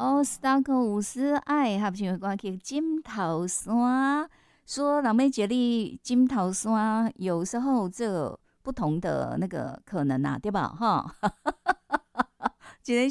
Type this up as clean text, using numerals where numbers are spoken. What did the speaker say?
哦，斯达克伍斯爱合唱的歌曲《枕头山》，说人要一你枕头山，有时候这不同的那个可能啊，对吧？哈，今天